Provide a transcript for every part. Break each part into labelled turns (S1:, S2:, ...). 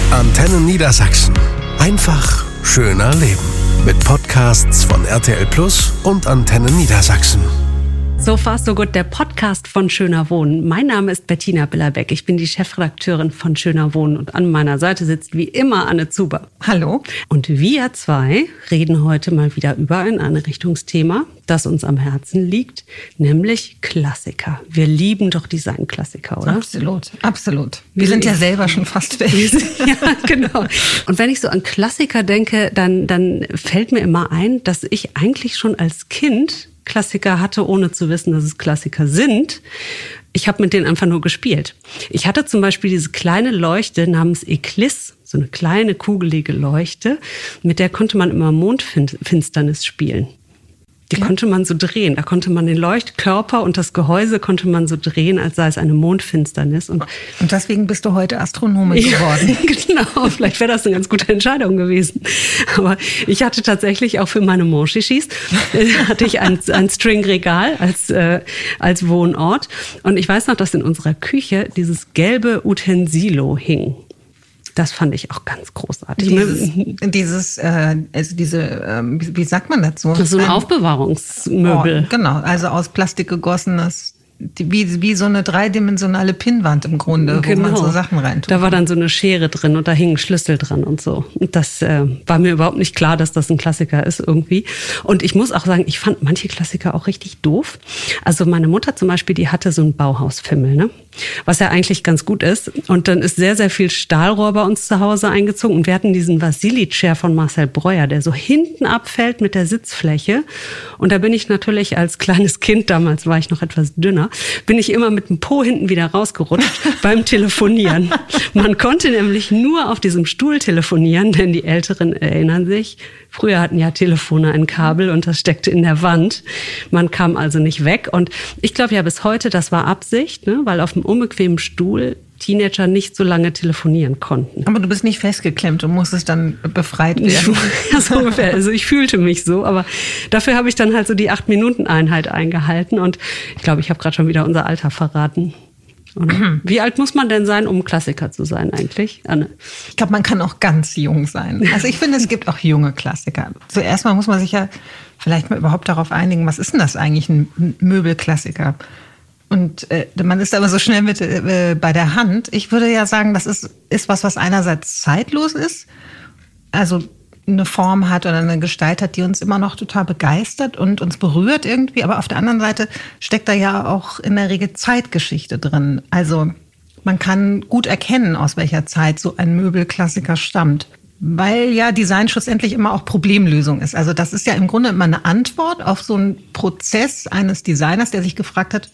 S1: Antenne Niedersachsen. Einfach schöner leben. Mit Podcasts von RTL Plus und Antenne Niedersachsen.
S2: So far so gut, der Podcast von Schöner Wohnen. Mein Name ist Bettina Billerbeck. Ich bin die Chefredakteurin von Schöner Wohnen und an meiner Seite sitzt wie immer Anne Zuber.
S3: Hallo.
S2: Und wir zwei reden heute mal wieder über ein Einrichtungsthema, das uns am Herzen liegt, nämlich Klassiker. Wir lieben doch Designklassiker, oder?
S3: Absolut, absolut. Wir sind ja selber schon fast weg.
S2: Ja, genau. Und wenn ich so an Klassiker denke, dann fällt mir immer ein, dass ich eigentlich schon als Kind Klassiker hatte, ohne zu wissen, dass es Klassiker sind. Ich habe mit denen einfach nur gespielt. Ich hatte zum Beispiel diese kleine Leuchte namens Eclisse, so eine kleine kugelige Leuchte, mit der konnte man immer Mondfinsternis spielen. Die konnte man so drehen. Da konnte man den Leuchtkörper und das Gehäuse konnte man so drehen, als sei es eine Mondfinsternis. Und
S3: deswegen bist du heute Astronome geworden.
S2: Genau, vielleicht wäre das eine ganz gute Entscheidung gewesen. Aber ich hatte tatsächlich auch für meine Monchichis hatte ich ein Stringregal als Wohnort. Und ich weiß noch, dass in unserer Küche dieses gelbe Utensilo hing. Das fand ich auch ganz großartig.
S3: Wie sagt man dazu?
S2: Das ist so ein Aufbewahrungsmöbel.
S3: Genau, also aus Plastik gegossenes, wie so eine dreidimensionale Pinnwand im Grunde, wo man so Sachen reintut.
S2: Da war dann so eine Schere drin und da hingen Schlüssel dran und so. Und das war mir überhaupt nicht klar, dass das ein Klassiker ist irgendwie. Und ich muss auch sagen, ich fand manche Klassiker auch richtig doof. Also meine Mutter zum Beispiel, die hatte so einen Bauhausfimmel, ne? Was ja eigentlich ganz gut ist. Und dann ist sehr, sehr viel Stahlrohr bei uns zu Hause eingezogen. Und wir hatten diesen Vasili-Chair von Marcel Breuer, der so hinten abfällt mit der Sitzfläche. Und da bin ich natürlich als kleines Kind, damals war ich noch etwas dünner, bin ich immer mit dem Po hinten wieder rausgerutscht beim Telefonieren. Man konnte nämlich nur auf diesem Stuhl telefonieren, denn die Älteren erinnern sich, früher hatten ja Telefone ein Kabel und das steckte in der Wand. Man kam also nicht weg. Und ich glaube ja bis heute, das war Absicht, ne? Weil auf dem unbequemen Stuhl Teenager nicht so lange telefonieren konnten.
S3: Aber du bist nicht festgeklemmt und musstest dann befreit werden.
S2: Ja, so ungefähr. Also ich fühlte mich so, aber dafür habe ich dann halt so die 8-Minuten-Einheit eingehalten und ich glaube, ich habe gerade schon wieder unser Alter verraten. Oder? Wie alt muss man denn sein, um Klassiker zu sein eigentlich, Anne?
S3: Ich glaube, man kann auch ganz jung sein. Also ich finde, es gibt auch junge Klassiker. Zuerst mal muss man sich ja vielleicht mal überhaupt darauf einigen, was ist denn das eigentlich, ein Möbelklassiker? Und man ist aber so schnell mit bei der Hand. Ich würde ja sagen, das ist was einerseits zeitlos ist, also eine Form hat oder eine Gestalt hat, die uns immer noch total begeistert und uns berührt irgendwie. Aber auf der anderen Seite steckt da ja auch in der Regel Zeitgeschichte drin. Also man kann gut erkennen, aus welcher Zeit so ein Möbelklassiker stammt. Weil ja Design schlussendlich immer auch Problemlösung ist. Also das ist ja im Grunde immer eine Antwort auf so einen Prozess eines Designers, der sich gefragt hat,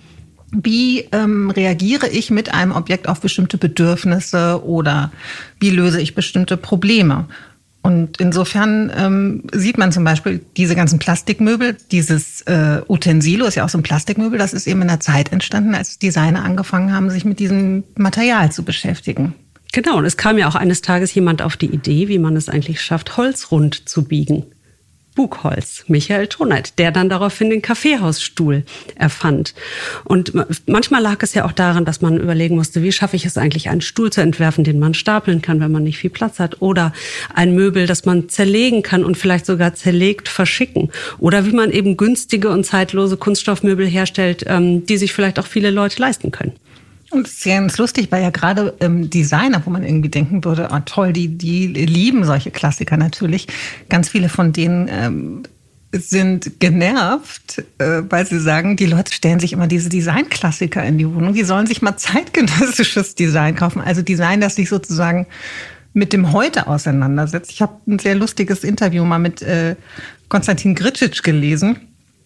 S3: wie reagiere ich mit einem Objekt auf bestimmte Bedürfnisse oder wie löse ich bestimmte Probleme? Und insofern sieht man zum Beispiel diese ganzen Plastikmöbel, dieses Utensilo ist ja auch so ein Plastikmöbel, das ist eben in der Zeit entstanden, als Designer angefangen haben, sich mit diesem Material zu beschäftigen.
S2: Genau, und es kam ja auch eines Tages jemand auf die Idee, wie man es eigentlich schafft, Holz rund zu biegen. Buchholz, Michael Toneit, der dann daraufhin den Kaffeehausstuhl erfand. Und manchmal lag es ja auch daran, dass man überlegen musste, wie schaffe ich es eigentlich, einen Stuhl zu entwerfen, den man stapeln kann, wenn man nicht viel Platz hat. Oder ein Möbel, das man zerlegen kann und vielleicht sogar zerlegt verschicken. Oder wie man eben günstige und zeitlose Kunststoffmöbel herstellt, die sich vielleicht auch viele Leute leisten können.
S3: Und es ist ganz lustig, weil ja gerade Designer, wo man irgendwie denken würde, oh toll, die lieben solche Klassiker natürlich. Ganz viele von denen sind genervt, weil sie sagen, die Leute stellen sich immer diese Designklassiker in die Wohnung. Die sollen sich mal zeitgenössisches Design kaufen. Also Design, das sich sozusagen mit dem Heute auseinandersetzt. Ich habe ein sehr lustiges Interview mal mit Konstantin Gricic gelesen,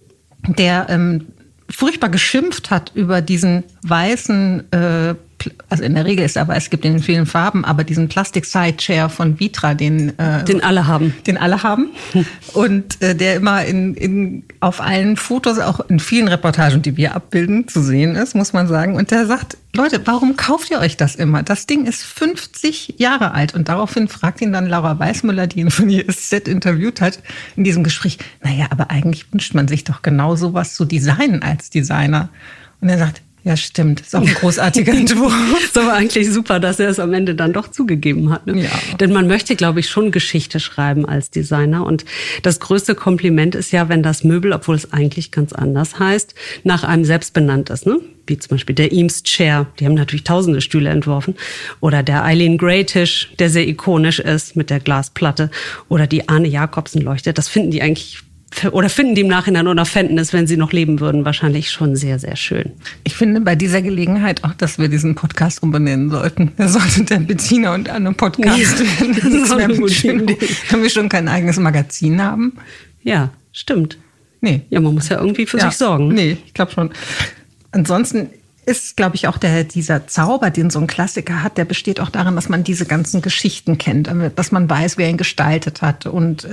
S3: der furchtbar geschimpft hat über diesen weißen, also in der Regel ist er weiß, es gibt in vielen Farben, aber diesen Plastik-Side-Chair von Vitra, den
S2: alle haben.
S3: Den alle haben. Und der immer auf allen Fotos, auch in vielen Reportagen, die wir abbilden, zu sehen ist, muss man sagen. Und der sagt, Leute, warum kauft ihr euch das immer? Das Ding ist 50 Jahre alt. Und daraufhin fragt ihn dann Laura Weißmüller, die ihn von ISZ interviewt hat, in diesem Gespräch, naja, aber eigentlich wünscht man sich doch genau sowas zu designen als Designer. Und er sagt, Ja, stimmt. Ist auch ein großartiger Entwurf.
S2: Ist aber eigentlich super, dass er es am Ende dann doch zugegeben hat. Ne?
S3: Ja.
S2: Denn man möchte, glaube ich, schon Geschichte schreiben als Designer. Und das größte Kompliment ist ja, wenn das Möbel, obwohl es eigentlich ganz anders heißt, nach einem selbst benannt ist. Ne? Wie zum Beispiel der Eames Chair. Die haben natürlich tausende Stühle entworfen. Oder der Eileen Gray Tisch, der sehr ikonisch ist mit der Glasplatte. Oder die Arne Jacobsen Leuchte. Das finden die eigentlich, oder finden die im Nachhinein oder fänden es, wenn sie noch leben würden, wahrscheinlich schon sehr, sehr schön.
S3: Ich finde bei dieser Gelegenheit auch, dass wir diesen Podcast umbenennen sollten. Wir sollten der Bettina und Anne Podcast werden. Das wäre gut schön. Wenn wir schon kein eigenes Magazin haben.
S2: Ja, stimmt.
S3: Nee.
S2: Ja, man muss ja irgendwie für sich sorgen.
S3: Nee, ich glaube schon. Ansonsten ist, glaube ich, auch dieser Zauber, den so ein Klassiker hat, der besteht auch darin, dass man diese ganzen Geschichten kennt, dass man weiß, wer ihn gestaltet hat und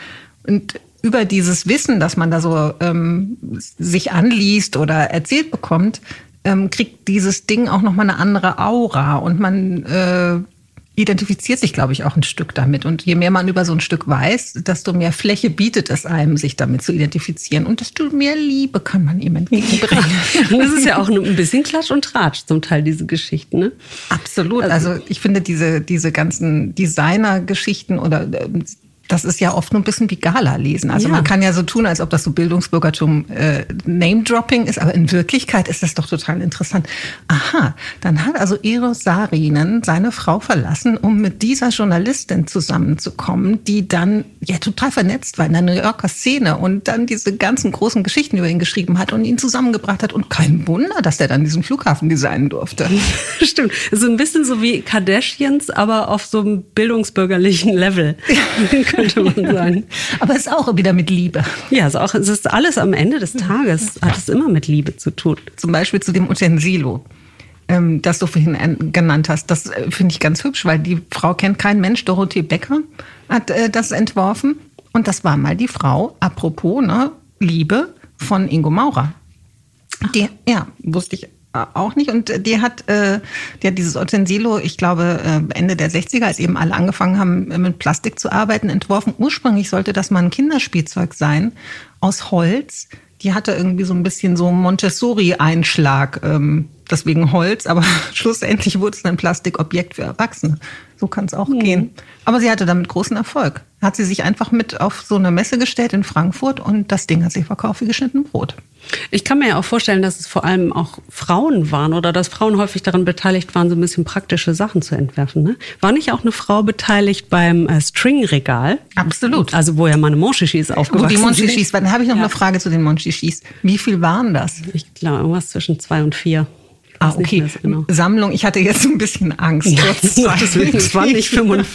S3: über dieses Wissen, das man da so sich anliest oder erzählt bekommt, kriegt dieses Ding auch nochmal eine andere Aura und man identifiziert sich, glaube ich, auch ein Stück damit. Und je mehr man über so ein Stück weiß, desto mehr Fläche bietet es einem, sich damit zu identifizieren. Und desto mehr Liebe kann man ihm entgegenbringen.
S2: Und das ist ja auch ein bisschen Klatsch und Tratsch zum Teil, diese Geschichten, ne?
S3: Absolut. Also ich finde diese ganzen Designer-Geschichten oder das ist ja oft nur ein bisschen wie Gala lesen. Also man kann ja so tun, als ob das so Bildungsbürgertum Name-Dropping ist, aber in Wirklichkeit ist das doch total interessant. Aha, dann hat also Eros Saarinen seine Frau verlassen, um mit dieser Journalistin zusammenzukommen, die dann ja total vernetzt war in der New Yorker Szene und dann diese ganzen großen Geschichten über ihn geschrieben hat und ihn zusammengebracht hat. Und kein Wunder, dass der dann diesen Flughafen designen durfte.
S2: Stimmt. So ein bisschen so wie Kardashians, aber auf so einem bildungsbürgerlichen Level. Könnte man sagen.
S3: Aber es ist auch wieder mit Liebe.
S2: Ja, es ist alles am Ende des Tages, hat es immer mit Liebe zu tun.
S3: Zum Beispiel zu dem Utensilo, das du vorhin genannt hast. Das finde ich ganz hübsch, weil die Frau kennt kein Mensch. Dorothee Becker hat das entworfen. Und das war mal die Frau, apropos, ne, Liebe, von Ingo Maurer. Die, ja, wusste ich auch nicht. Und die hat dieses Utensilo, ich glaube, Ende der 60er, als eben alle angefangen haben, mit Plastik zu arbeiten, entworfen. Ursprünglich sollte das mal ein Kinderspielzeug sein, aus Holz. Die hatte irgendwie so ein bisschen so Montessori-Einschlag, deswegen Holz, aber schlussendlich wurde es ein Plastikobjekt für Erwachsene. So kann es auch gehen. Aber sie hatte damit großen Erfolg. Hat sie sich einfach mit auf so eine Messe gestellt in Frankfurt und das Ding hat sie verkauft wie geschnitten Brot.
S2: Ich kann mir ja auch vorstellen, dass es vor allem auch Frauen waren oder dass Frauen häufig daran beteiligt waren, so ein bisschen praktische Sachen zu entwerfen. Ne? War nicht auch eine Frau beteiligt beim Stringregal?
S3: Absolut.
S2: Also wo ja meine Monchichis aufgewachsen sind.
S3: Wo die Monchichis waren. Dann habe ich noch eine Frage zu den Monchichis. Wie viel waren das?
S2: Ich glaube, irgendwas zwischen 2 und 4.
S3: Okay. Genau. Sammlung, ich hatte jetzt ein bisschen Angst.
S2: Ja, es waren nicht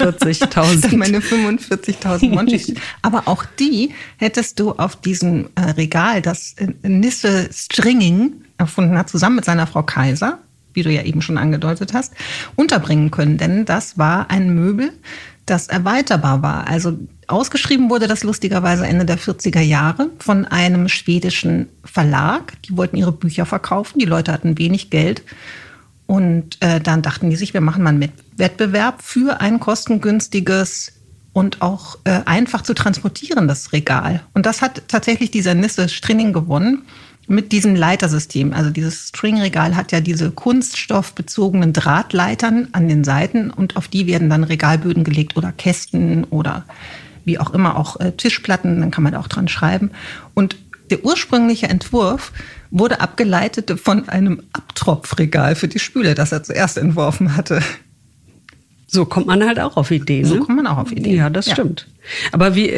S2: 45.000.
S3: Meine 45.000 Monchichis. Aber auch die hättest du auf diesem Regal, das Nisse Stringing erfunden hat, zusammen mit seiner Frau Kaiser, wie du ja eben schon angedeutet hast, unterbringen können. Denn das war ein Möbel, das erweiterbar war. Also ausgeschrieben wurde das lustigerweise Ende der 40er Jahre von einem schwedischen Verlag. Die wollten ihre Bücher verkaufen, die Leute hatten wenig Geld. Und dann dachten die sich, wir machen mal einen Wettbewerb für ein kostengünstiges und auch einfach zu transportierendes Regal. Und das hat tatsächlich dieser Nisse Stringing gewonnen. Mit diesem Leitersystem. Also dieses Stringregal hat ja diese kunststoffbezogenen Drahtleitern an den Seiten und auf die werden dann Regalböden gelegt oder Kästen oder wie auch immer, auch Tischplatten, dann kann man da auch dran schreiben. Und der ursprüngliche Entwurf wurde abgeleitet von einem Abtropfregal für die Spüle, das er zuerst entworfen hatte.
S2: So kommt man halt auch auf Ideen.
S3: So kommt man auch auf Ideen.
S2: Ja, das stimmt. Aber wie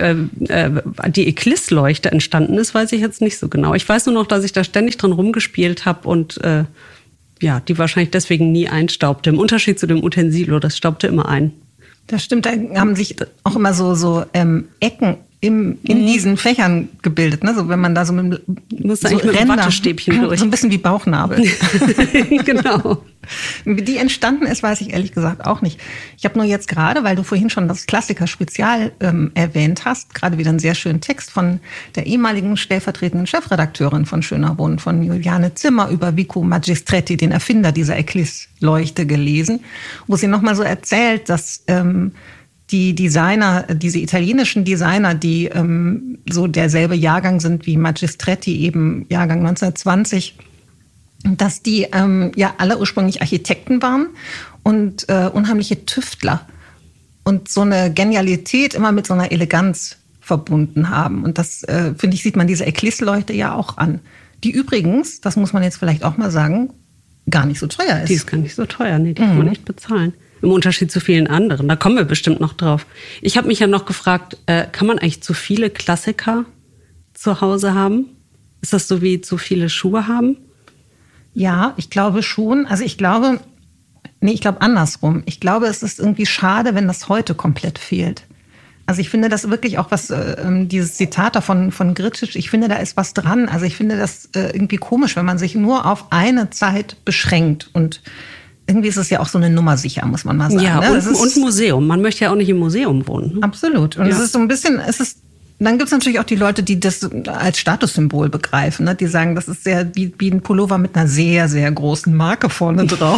S2: die Eclisse-Leuchte entstanden ist, weiß ich jetzt nicht so genau. Ich weiß nur noch, dass ich da ständig dran rumgespielt habe und die wahrscheinlich deswegen nie einstaubte. Im Unterschied zu dem Utensilo, das staubte immer ein. Das stimmt,
S3: da haben sich auch immer so Ecken in diesen Fächern gebildet, ne? So wenn man da so mit
S2: einem Wattestäbchen durch.
S3: So ein bisschen wie Bauchnabel.
S2: Genau.
S3: Wie die entstanden ist, weiß ich ehrlich gesagt auch nicht. Ich habe nur jetzt gerade, weil du vorhin schon das Klassiker-Spezial erwähnt hast, gerade wieder einen sehr schönen Text von der ehemaligen stellvertretenden Chefredakteurin von Schöner Wohnen, von Juliane Zimmer, über Vico Magistretti, den Erfinder dieser Eclisse-Leuchte, gelesen, wo sie nochmal so erzählt, dass die Designer, diese italienischen Designer, die so derselbe Jahrgang sind wie Magistretti, eben Jahrgang 1920, dass die ja alle ursprünglich Architekten waren und unheimliche Tüftler und so eine Genialität immer mit so einer Eleganz verbunden haben. Und das, finde ich, sieht man diese Eclisse-Leuchte ja auch an. Die übrigens, das muss man jetzt vielleicht auch mal sagen, gar nicht so teuer ist.
S2: Die ist gar nicht so teuer, nee, die kann man echt bezahlen. Im Unterschied zu vielen anderen. Da kommen wir bestimmt noch drauf. Ich habe mich ja noch gefragt, kann man eigentlich zu viele Klassiker zu Hause haben? Ist das so wie zu viele Schuhe haben?
S3: Ja, ich glaube schon. Also ich glaube andersrum. Ich glaube, es ist irgendwie schade, wenn das heute komplett fehlt. Also ich finde das wirklich auch was, dieses Zitat da von Gricic, ich finde, da ist was dran. Also ich finde das irgendwie komisch, wenn man sich nur auf eine Zeit beschränkt. Und irgendwie ist es ja auch so eine Nummer sicher, muss man mal sagen.
S2: Ja,
S3: ne?
S2: und Museum. Man möchte ja auch nicht im Museum wohnen.
S3: Absolut. Und es ist so ein bisschen, dann gibt es natürlich auch die Leute, die das als Statussymbol begreifen. Ne? Die sagen, das ist sehr wie ein Pullover mit einer sehr, sehr großen Marke vorne drauf.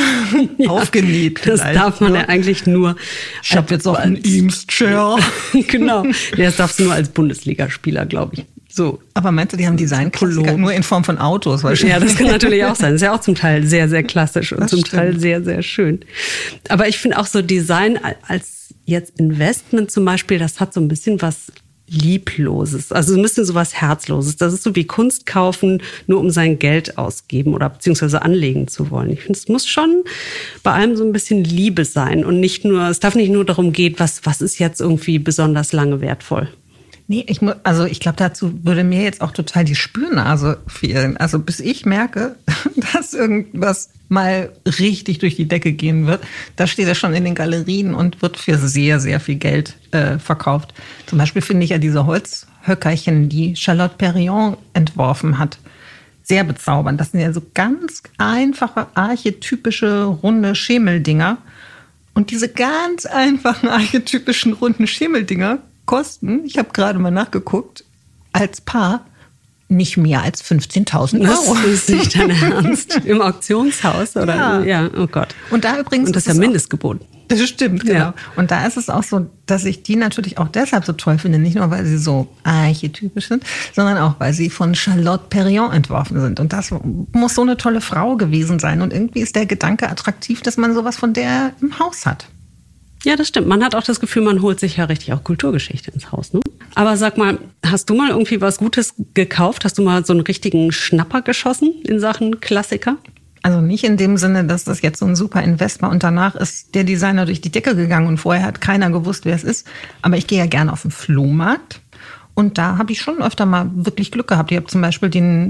S3: Ja, aufgenäht.
S2: Das darf man ja eigentlich nur.
S3: Ich habe jetzt auch einen Eames-Chair.
S2: Genau. Das darfst du nur als Bundesligaspieler, glaube ich. So.
S3: Aber meinst du, die haben Designklassiker nur in Form von Autos?
S2: Ja, das kann natürlich auch sein. Das ist ja auch zum Teil sehr, sehr klassisch und zum Teil sehr, sehr schön. Aber ich finde auch so Design als jetzt Investment zum Beispiel, das hat so ein bisschen was Liebloses, also ein bisschen sowas Herzloses. Das ist so wie Kunst kaufen, nur um sein Geld ausgeben oder beziehungsweise anlegen zu wollen. Ich finde, es muss schon bei allem so ein bisschen Liebe sein und nicht nur, es darf nicht nur darum gehen, was ist jetzt irgendwie besonders lange wertvoll.
S3: Nee, ich glaube, dazu würde mir jetzt auch total die Spürnase fehlen. Also bis ich merke, dass irgendwas mal richtig durch die Decke gehen wird, da steht er schon in den Galerien und wird für sehr, sehr viel Geld verkauft. Zum Beispiel finde ich ja diese Holzhöckerchen, die Charlotte Perriand entworfen hat, sehr bezaubernd. Das sind ja so ganz einfache, archetypische, runde Schemeldinger. Und diese ganz einfachen, archetypischen, runden Schemeldinger kosten, ich habe gerade mal nachgeguckt, als Paar nicht mehr als 15.000 Euro.
S2: Das ist nicht dein Ernst. Im Auktionshaus? Oder? Ja, oh Gott.
S3: Und da übrigens.
S2: Und das ist ja Mindestgebot.
S3: Das stimmt, genau.
S2: Ja.
S3: Und da ist es auch so, dass ich die natürlich auch deshalb so toll finde, nicht nur, weil sie so archetypisch sind, sondern auch, weil sie von Charlotte Perriand entworfen sind. Und das muss so eine tolle Frau gewesen sein. Und irgendwie ist der Gedanke attraktiv, dass man sowas von der im Haus hat.
S2: Ja, das stimmt. Man hat auch das Gefühl, man holt sich ja richtig auch Kulturgeschichte ins Haus. Ne? Aber sag mal, hast du mal irgendwie was Gutes gekauft? Hast du mal so einen richtigen Schnapper geschossen in Sachen Klassiker?
S3: Also nicht in dem Sinne, dass das jetzt so ein super Invest war und danach ist der Designer durch die Decke gegangen und vorher hat keiner gewusst, wer es ist. Aber ich gehe ja gerne auf den Flohmarkt und da habe ich schon öfter mal wirklich Glück gehabt. Ich habe zum Beispiel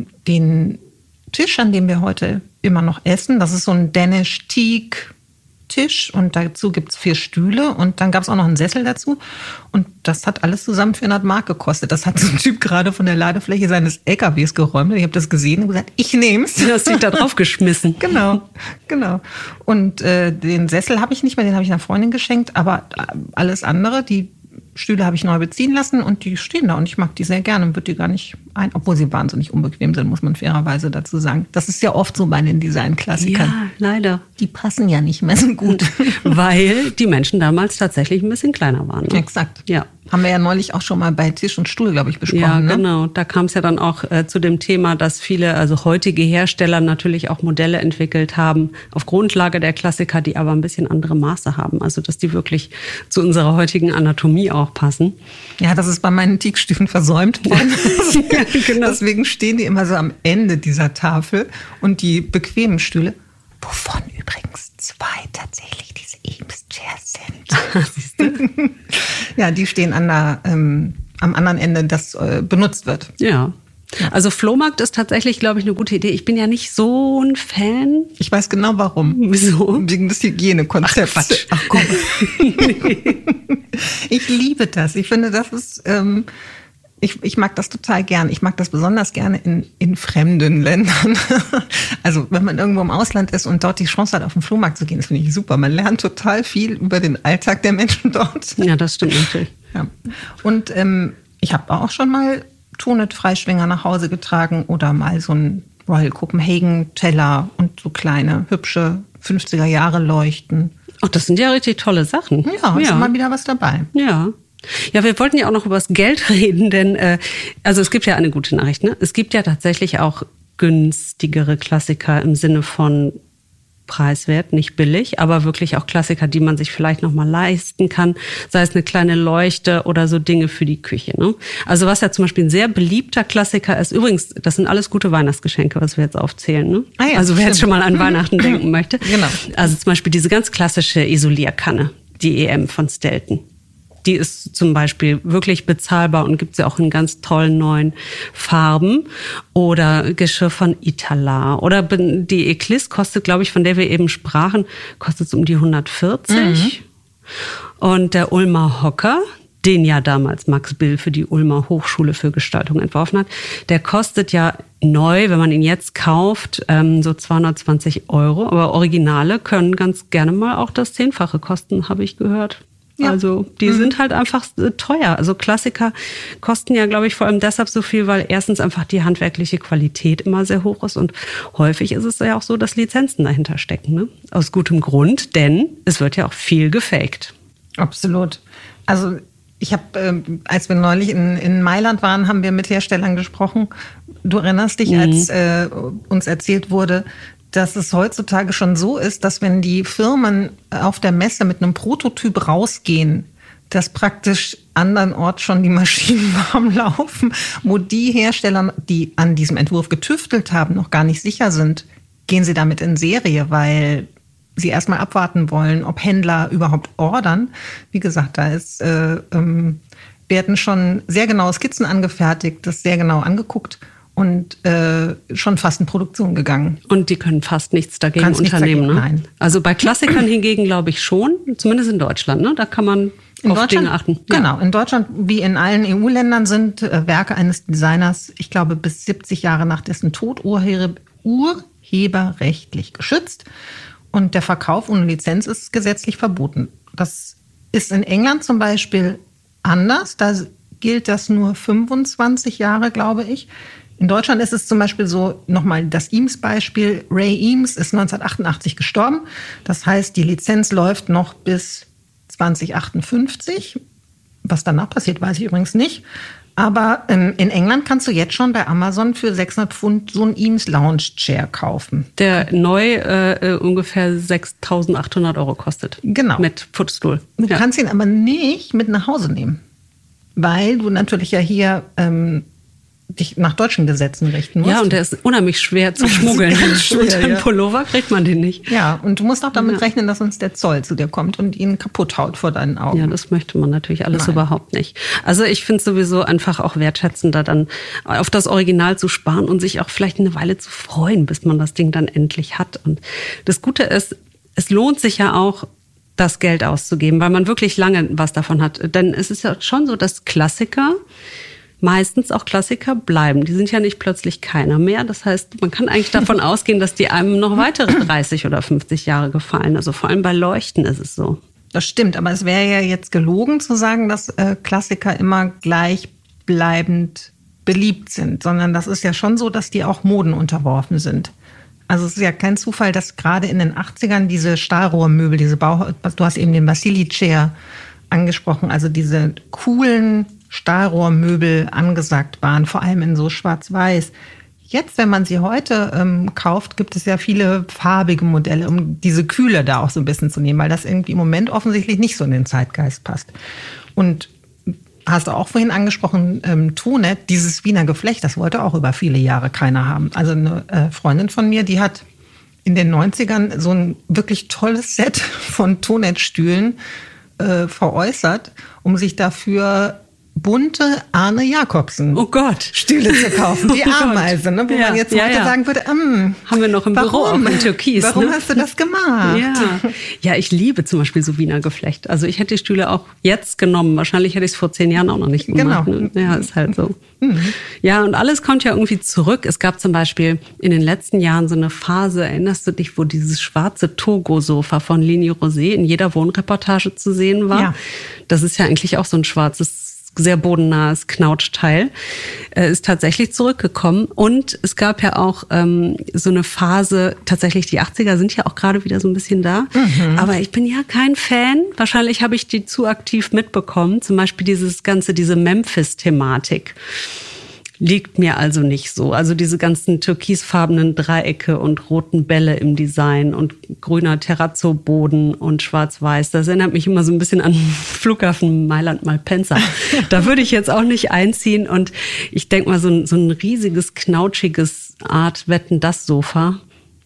S3: den Tisch, an dem wir heute immer noch essen. Das ist so ein Danish Teak Tisch und dazu gibt es 4 Stühle und dann gab es auch noch einen Sessel dazu und das hat alles zusammen 400 Mark gekostet. Das hat so ein Typ gerade von der Ladefläche seines LKWs geräumt. Ich habe das gesehen und gesagt, ich nehm's.
S2: Du hast dich da drauf geschmissen.
S3: Genau. Und den Sessel habe ich nicht mehr, den habe ich einer Freundin geschenkt, aber alles andere, die Stühle habe ich neu beziehen lassen und die stehen da und ich mag die sehr gerne und würde die gar nicht obwohl sie wahnsinnig unbequem sind, muss man fairerweise dazu sagen. Das ist ja oft so bei den Designklassikern.
S2: Ja, leider.
S3: Die passen ja nicht mehr so gut.
S2: Weil die Menschen damals tatsächlich ein bisschen kleiner waren. Ne?
S3: Exakt.
S2: Ja.
S3: Haben wir ja neulich auch schon mal bei Tisch und Stuhl, glaube ich, besprochen.
S2: Ja,
S3: ne?
S2: Genau. Da kam es ja dann auch zu dem Thema, dass viele, also heutige Hersteller natürlich auch Modelle entwickelt haben auf Grundlage der Klassiker, die aber ein bisschen andere Maße haben. Also dass die wirklich zu unserer heutigen Anatomie auch passen.
S3: Ja, das ist bei meinen Teakstühlen versäumt worden.
S2: Ja, genau.
S3: Deswegen stehen die immer so am Ende dieser Tafel und die bequemen Stühle, wovon übrigens 2 tatsächlich diese Eames-Chairs sind.
S2: Siehst du?
S3: Ja, die stehen am anderen Ende, das benutzt wird.
S2: Ja. Also Flohmarkt ist tatsächlich, glaube ich, eine gute Idee. Ich bin ja nicht so ein Fan.
S3: Ich weiß genau warum.
S2: Wieso?
S3: Wegen des Hygienekonzepts.
S2: Ach komm.
S3: Ich liebe das. Ich finde, das ist... Ich mag das total gern. Ich mag das besonders gerne in fremden Ländern. Also wenn man irgendwo im Ausland ist und dort die Chance hat, auf den Flohmarkt zu gehen, das finde ich super. Man lernt total viel über den Alltag der Menschen dort.
S2: Ja, das stimmt natürlich.
S3: Ja. Und ich habe auch schon mal Tonet-Freischwinger nach Hause getragen oder mal so einen Royal Copenhagen-Teller und so kleine, hübsche 50er-Jahre-Leuchten.
S2: Ach, das sind ja richtig tolle Sachen.
S3: Ja, ist immer wieder was dabei.
S2: Ja. Ja, wir wollten ja auch noch über das Geld reden, denn also es gibt ja eine gute Nachricht. Ne? Es gibt ja tatsächlich auch günstigere Klassiker im Sinne von preiswert, nicht billig, aber wirklich auch Klassiker, die man sich vielleicht noch mal leisten kann, sei es eine kleine Leuchte oder so Dinge für die Küche. Ne? Also was ja zum Beispiel ein sehr beliebter Klassiker ist, übrigens, das sind alles gute Weihnachtsgeschenke, was wir jetzt aufzählen. Ne?
S3: Ah ja,
S2: also wer jetzt schon mal an Weihnachten denken möchte.
S3: Genau.
S2: Also zum Beispiel diese ganz klassische Isolierkanne, die EM von Stelton. Die ist zum Beispiel wirklich bezahlbar und gibt sie auch in ganz tollen neuen Farben. Oder Geschirr von Italar. Oder die Eclisse kostet, glaube ich, von der wir eben sprachen, kostet es um die 140. Und der Ulmer Hocker, den ja damals Max Bill für die Ulmer Hochschule für Gestaltung entworfen hat, der kostet ja neu, wenn man ihn jetzt kauft, so 220 €. Aber Originale können ganz gerne mal auch das 10-fache kosten, habe ich gehört. Ja. Also die sind halt einfach teuer. Also Klassiker kosten ja, glaube ich, vor allem deshalb so viel, weil erstens einfach die handwerkliche Qualität immer sehr hoch ist und häufig ist es ja auch so, dass Lizenzen dahinter stecken. Ne? Aus gutem Grund, denn es wird ja auch viel gefaked.
S3: Absolut. Also ich habe, als wir neulich in Mailand waren, haben wir mit Herstellern gesprochen. Du erinnerst dich, als uns erzählt wurde, dass es heutzutage schon so ist, dass wenn die Firmen auf der Messe mit einem Prototyp rausgehen, dass praktisch andernorts schon die Maschinen warm laufen, wo die Hersteller, die an diesem Entwurf getüftelt haben, noch gar nicht sicher sind, gehen sie damit in Serie, weil sie erstmal abwarten wollen, ob Händler überhaupt ordern. Wie gesagt, da werden schon sehr genaue Skizzen angefertigt, das sehr genau angeguckt. Und schon fast in Produktion gegangen.
S2: Und die können fast nichts dagegen unternehmen. Ne?
S3: Nein.
S2: Also bei Klassikern hingegen glaube ich schon, zumindest in Deutschland. Ne? Da kann man auf Dinge achten.
S3: Genau, in Deutschland wie in allen EU-Ländern sind Werke eines Designers, ich glaube bis 70 Jahre nach dessen Tod, urheberrechtlich geschützt. Und der Verkauf ohne Lizenz ist gesetzlich verboten. Das ist in England zum Beispiel anders. Da gilt das nur 25 Jahre, glaube ich. In Deutschland ist es zum Beispiel so, nochmal das Eames-Beispiel. Ray Eames ist 1988 gestorben. Das heißt, die Lizenz läuft noch bis 2058. Was danach passiert, weiß ich übrigens nicht. Aber in England kannst du jetzt schon bei Amazon für 600 Pfund so einen Eames Lounge Chair kaufen.
S2: Der neu ungefähr 6.800 € kostet.
S3: Genau.
S2: Mit Footstool.
S3: Du kannst ihn aber nicht mit nach Hause nehmen. Weil du natürlich ja hier dich nach deutschen Gesetzen richten musst.
S2: Ja, und der ist unheimlich schwer zu schmuggeln. Unter dem Pullover kriegt man den nicht.
S3: Ja, und du musst auch damit rechnen, dass uns der Zoll zu dir kommt und ihn kaputt haut vor deinen Augen.
S2: Ja, das möchte man natürlich alles überhaupt nicht. Also ich finde es sowieso einfach auch wertschätzender, dann auf das Original zu sparen und sich auch vielleicht eine Weile zu freuen, bis man das Ding dann endlich hat. Und das Gute ist, es lohnt sich ja auch, das Geld auszugeben, weil man wirklich lange was davon hat. Denn es ist ja schon so, dass Klassiker meistens auch Klassiker bleiben. Die sind ja nicht plötzlich keiner mehr. Das heißt, man kann eigentlich davon ausgehen, dass die einem noch weitere 30 oder 50 Jahre gefallen. Also vor allem bei Leuchten ist es so.
S3: Das stimmt, aber es wäre ja jetzt gelogen zu sagen, dass Klassiker immer gleichbleibend beliebt sind, sondern das ist ja schon so, dass die auch Moden unterworfen sind. Also es ist ja kein Zufall, dass gerade in den 80ern diese Stahlrohrmöbel, du hast eben den Vasili-Chair angesprochen, also diese coolen Stahlrohrmöbel angesagt waren, vor allem in so schwarz-weiß. Jetzt, wenn man sie heute kauft, gibt es ja viele farbige Modelle, um diese Kühle da auch so ein bisschen zu nehmen, weil das irgendwie im Moment offensichtlich nicht so in den Zeitgeist passt. Und hast du auch vorhin angesprochen, Tonet, dieses Wiener Geflecht, das wollte auch über viele Jahre keiner haben. Also eine Freundin von mir, die hat in den 90ern so ein wirklich tolles Set von Tonet-Stühlen veräußert, um sich dafür bunte Arne Jacobsen Stühle zu kaufen. Die Ameise, ne? Wo man jetzt heute sagen würde, haben
S2: wir noch im Büro auch in Türkis.
S3: Warum hast du das gemacht?
S2: Ja, ich liebe zum Beispiel so Wiener Geflecht. Also ich hätte die Stühle auch jetzt genommen. Wahrscheinlich hätte ich es vor 10 Jahren auch noch nicht gemacht.
S3: Genau.
S2: Ne? Ja, ist halt so. Ja, und alles kommt ja irgendwie zurück. Es gab zum Beispiel in den letzten Jahren so eine Phase, erinnerst du dich, wo dieses schwarze Togo-Sofa von Leni Rosé in jeder Wohnreportage zu sehen war?
S3: Ja.
S2: Das ist ja eigentlich auch so ein schwarzes, sehr bodennahes Knautschteil, ist tatsächlich zurückgekommen. Und es gab ja auch so eine Phase, tatsächlich die 80er sind ja auch gerade wieder so ein bisschen da. Aber ich bin ja kein Fan. Wahrscheinlich habe ich die zu aktiv mitbekommen. Zum Beispiel diese Memphis-Thematik. Liegt mir also nicht so. Also diese ganzen türkisfarbenen Dreiecke und roten Bälle im Design und grüner Terrazzo-Boden und schwarz-weiß, das erinnert mich immer so ein bisschen an Flughafen Mailand-Malpensa. Da würde ich jetzt auch nicht einziehen. Und ich denke mal, so ein riesiges, knautschiges Art Wetten-das-Sofa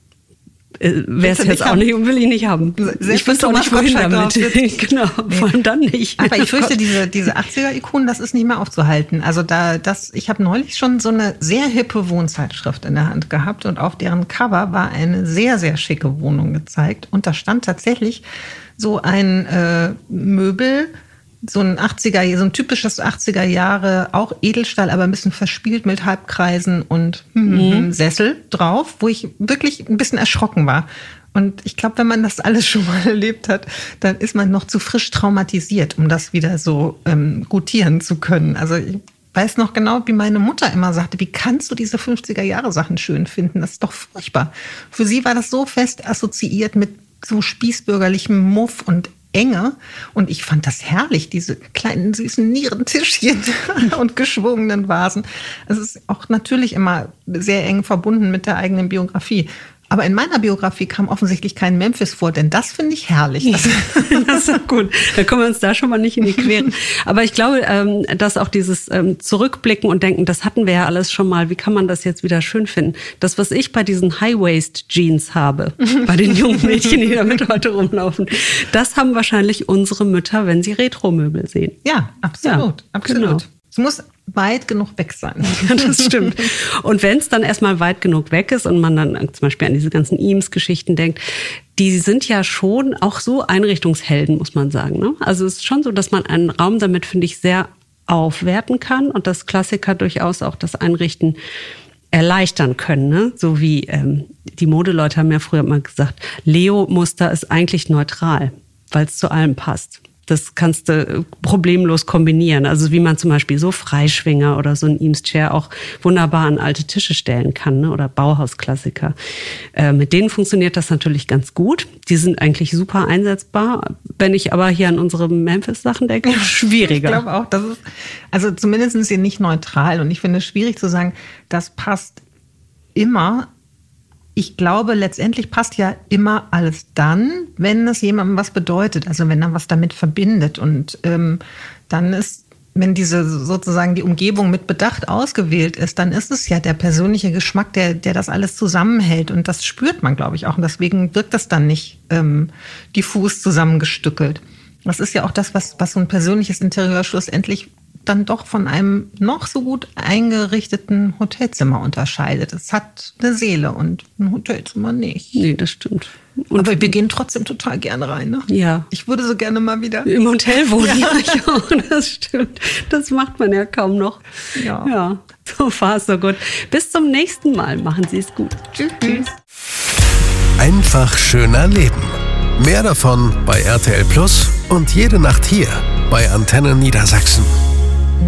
S2: wäre es jetzt auch nicht und will ich nicht haben. Ich wüsste auch nicht, wohin damit. Genau, vor allem dann nicht.
S3: Aber ich fürchte, diese 80er-Ikonen, das ist nicht mehr aufzuhalten. Also ich habe neulich schon so eine sehr hippe Wohnzeitschrift in der Hand gehabt und auf deren Cover war eine sehr, sehr schicke Wohnung gezeigt. Und da stand tatsächlich so ein Möbel, so ein typisches 80er Jahre, auch Edelstahl, aber ein bisschen verspielt mit Halbkreisen und Sessel drauf, wo ich wirklich ein bisschen erschrocken war. Und ich glaube, wenn man das alles schon mal erlebt hat, dann ist man noch zu frisch traumatisiert, um das wieder so gutieren zu können. Also ich weiß noch genau, wie meine Mutter immer sagte, wie kannst du diese 50er-Jahre-Sachen schön finden? Das ist doch furchtbar. Für sie war das so fest assoziiert mit so spießbürgerlichem Muff und Enge. Und ich fand das herrlich, diese kleinen süßen Nierentischchen und geschwungenen Vasen. Es ist auch natürlich immer sehr eng verbunden mit der eigenen Biografie. Aber in meiner Biografie kam offensichtlich kein Memphis vor, denn das finde ich herrlich.
S2: Das ist gut. Da kommen wir uns da schon mal nicht in die Quere. Aber ich glaube, dass auch dieses Zurückblicken und Denken, das hatten wir ja alles schon mal, wie kann man das jetzt wieder schön finden? Das, was ich bei diesen High-Waist-Jeans habe, bei den jungen Mädchen, die damit heute rumlaufen, das haben wahrscheinlich unsere Mütter, wenn sie Retro-Möbel sehen.
S3: Ja, absolut.
S2: Ja,
S3: absolut.
S2: Genau.
S3: Es muss weit genug weg sein.
S2: Ja, das stimmt. Und wenn es dann erstmal weit genug weg ist und man dann zum Beispiel an diese ganzen Eames-Geschichten denkt, die sind ja schon auch so Einrichtungshelden, muss man sagen. Ne? Also es ist schon so, dass man einen Raum damit, finde ich, sehr aufwerten kann und dass Klassiker durchaus auch das Einrichten erleichtern können. Ne? So wie die Modeleute haben ja früher mal gesagt, Leo-Muster ist eigentlich neutral, weil es zu allem passt. Das kannst du problemlos kombinieren. Also wie man zum Beispiel so Freischwinger oder so ein Eames-Chair auch wunderbar an alte Tische stellen kann, ne? Oder Bauhausklassiker. Mit denen funktioniert das natürlich ganz gut. Die sind eigentlich super einsetzbar. Wenn ich aber hier an unsere Memphis-Sachen denke, schwieriger.
S3: Ich glaube auch, das ist, also zumindest sind sie nicht neutral. Und ich finde es schwierig zu sagen, das passt immer. Ich glaube, letztendlich passt ja immer alles dann, wenn es jemandem was bedeutet, also wenn er was damit verbindet. Und dann ist, wenn diese sozusagen die Umgebung mit Bedacht ausgewählt ist, dann ist es ja der persönliche Geschmack, der das alles zusammenhält. Und das spürt man, glaube ich, auch. Und deswegen wirkt das dann nicht diffus zusammengestückelt. Das ist ja auch das, was so ein persönliches Interieur schlussendlich dann doch von einem noch so gut eingerichteten Hotelzimmer unterscheidet. Es hat eine Seele und ein Hotelzimmer nicht.
S2: Nee, das stimmt. Und
S3: aber wir gehen trotzdem total gerne rein, ne?
S2: Ja.
S3: Ich würde so gerne mal wieder
S2: im Hotel wohnen. Ja, das stimmt. Das macht man ja kaum noch. Ja. So far, so gut. Bis zum nächsten Mal. Machen Sie es gut.
S3: Tschüss.
S1: Einfach schöner leben. Mehr davon bei RTL Plus und jede Nacht hier bei Antenne Niedersachsen.